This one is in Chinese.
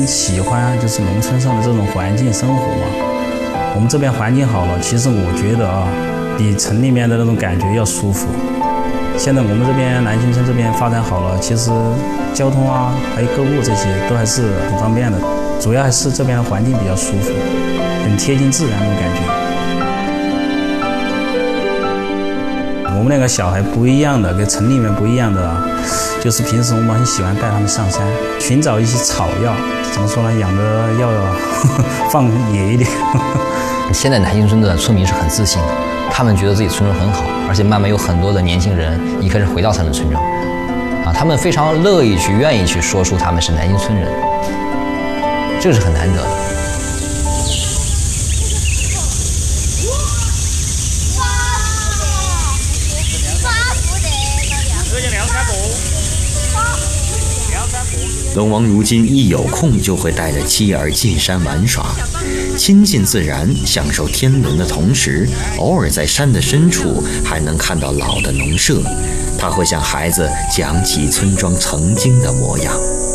喜欢就是农村上的这种环境生活嘛。我们这边环境好了，其实我觉得比城里面的那种感觉要舒服。现在我们这边南新村这边发展好了，其实交通还有购物这些都还是很方便的，主要还是这边的环境比较舒服，很贴近自然那种感觉。我们那个小孩不一样的，跟城里面不一样的，就是平时我们很喜欢带他们上山，寻找一些草药，怎么说呢，养的要放野一点。 现在南新村的村民是很自信的，他们觉得自己村庄很好，而且慢慢有很多的年轻人一开始回到他们村庄，他们非常乐意去、愿意去说出他们是南新村人，这个是很难得的。 龙王如今一有空就会带着妻儿进山玩耍，亲近自然，享受天伦的同时，偶尔在山的深处还能看到老的农舍，他会向孩子讲起村庄曾经的模样。